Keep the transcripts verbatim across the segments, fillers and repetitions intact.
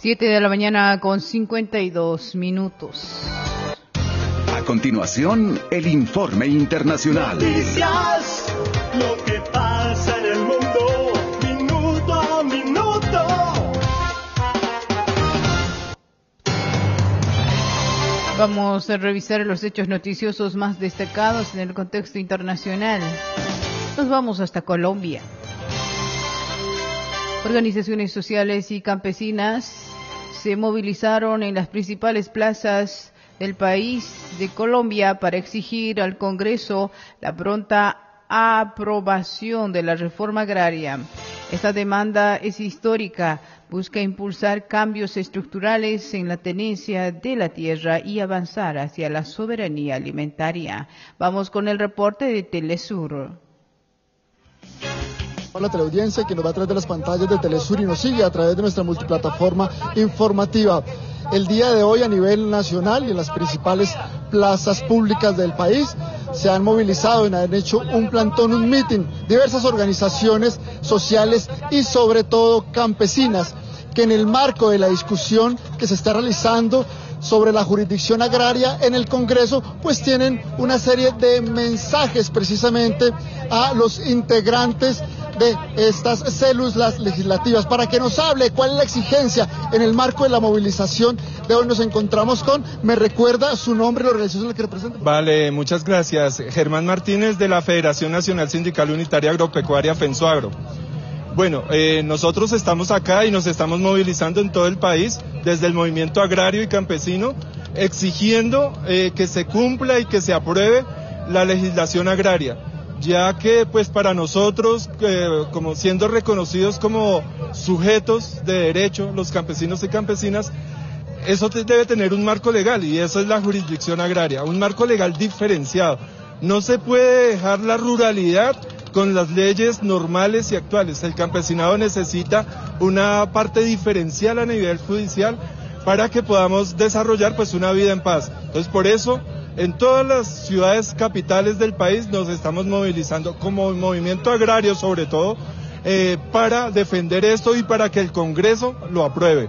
Siete de la mañana con cincuenta y dos minutos. A continuación, el informe internacional. Noticias, lo que pasa en el mundo, minuto a minuto. Vamos a revisar los hechos noticiosos más destacados en el contexto internacional. Nos vamos hasta Colombia. Organizaciones sociales y campesinas se movilizaron en las principales plazas del país de Colombia para exigir al Congreso la pronta aprobación de la reforma agraria. Esta demanda es histórica, busca impulsar cambios estructurales en la tenencia de la tierra y avanzar hacia la soberanía alimentaria. Vamos con el reporte de Telesur. A la teleaudiencia que nos va a través de las pantallas de Telesur y nos sigue a través de nuestra multiplataforma informativa. El día de hoy a nivel nacional y en las principales plazas públicas del país se han movilizado y han hecho un plantón, un meeting, diversas organizaciones sociales y sobre todo campesinas que en el marco de la discusión que se está realizando sobre la jurisdicción agraria en el Congreso, pues tienen una serie de mensajes precisamente a los integrantes de estas células legislativas para que nos hable cuál es la exigencia en el marco de la movilización de hoy. Nos encontramos con, me recuerda su nombre y la organización a la que representa. Vale, muchas gracias. Germán Martínez de la Federación Nacional Sindical Unitaria Agropecuaria FENSOAGRO. Bueno, eh, nosotros estamos acá y nos estamos movilizando en todo el país desde el movimiento agrario y campesino exigiendo eh, que se cumpla y que se apruebe la legislación agraria, ya que pues para nosotros, eh, como siendo reconocidos como sujetos de derecho, los campesinos y campesinas, eso debe tener un marco legal y eso es la jurisdicción agraria, un marco legal diferenciado. No se puede dejar la ruralidad con las leyes normales y actuales. El campesinado necesita una parte diferencial a nivel judicial para que podamos desarrollar pues una vida en paz. Entonces por eso en todas las ciudades capitales del país nos estamos movilizando como movimiento agrario sobre todo eh, para defender esto y para que el Congreso lo apruebe.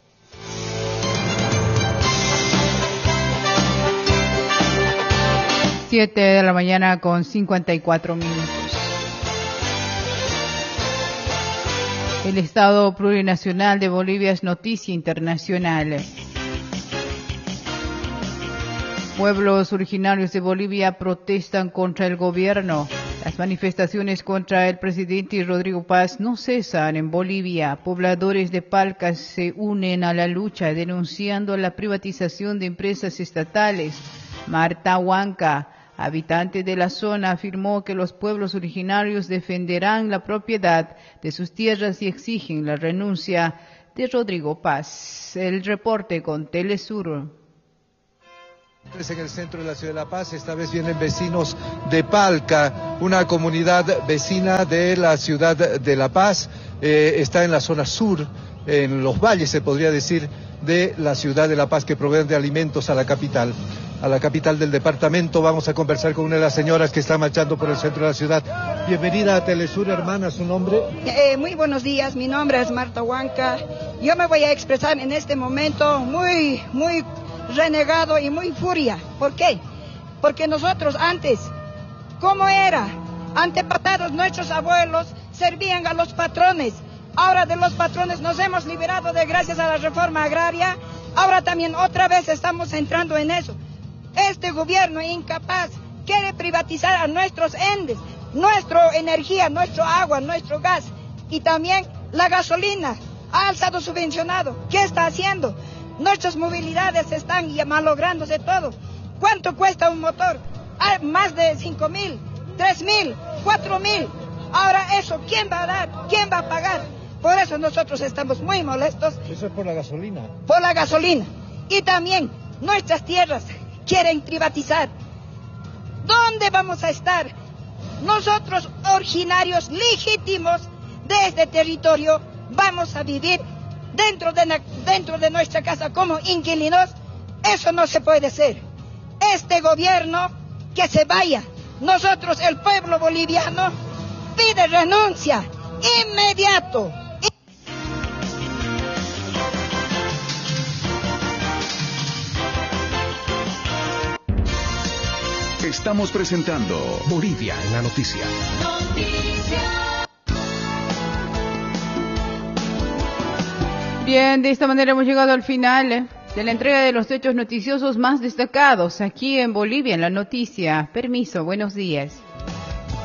Siete de la mañana con cincuenta y cuatro minutos. El Estado Plurinacional de Bolivia es noticia internacional. Pueblos originarios de Bolivia protestan contra el gobierno. Las manifestaciones contra el presidente Rodrigo Paz no cesan en Bolivia. Pobladores de Palca se unen a la lucha denunciando la privatización de empresas estatales. Marta Huanca, habitante de la zona, afirmó que los pueblos originarios defenderán la propiedad de sus tierras y exigen la renuncia de Rodrigo Paz. El reporte con Telesur. En el centro de la ciudad de La Paz, esta vez vienen vecinos de Palca, una comunidad vecina de la ciudad de La Paz, eh, está en la zona sur, en los valles se podría decir, de la ciudad de La Paz, que proveen de alimentos a la capital. A la capital del departamento. Vamos a conversar con una de las señoras que está marchando por el centro de la ciudad. Bienvenida a Telesur, hermana, ¿su nombre? Eh, muy buenos días, mi nombre es Marta Huanca. Yo me voy a expresar en este momento muy, muy renegado y muy furia. ¿Por qué? Porque nosotros antes, ¿cómo era? Antepasados, nuestros abuelos servían a los patrones. Ahora de los patrones nos hemos liberado de gracias a la reforma agraria. Ahora también otra vez estamos entrando en eso. Este gobierno incapaz quiere privatizar a nuestros endes, nuestra energía, nuestro agua, nuestro gas y también la gasolina. Ha alzado subvencionado. ¿Qué está haciendo? Nuestras movilidades están ya malográndose todo. ¿Cuánto cuesta un motor? Ah, más de cinco mil, tres mil, cuatro mil. Ahora eso, ¿quién va a dar? ¿Quién va a pagar? Por eso nosotros estamos muy molestos. Eso es por la gasolina. Por la gasolina. Y también nuestras tierras quieren privatizar. ¿Dónde vamos a estar? Nosotros, originarios legítimos de este territorio, vamos a vivir dentro de, dentro de nuestra casa como inquilinos. Eso no se puede ser. Este gobierno, que se vaya. Nosotros, el pueblo boliviano, pide renuncia inmediato. Estamos presentando Bolivia en la noticia. Bien, de esta manera hemos llegado al final eh, de la entrega de los hechos noticiosos más destacados aquí en Bolivia en la noticia. Permiso, buenos días.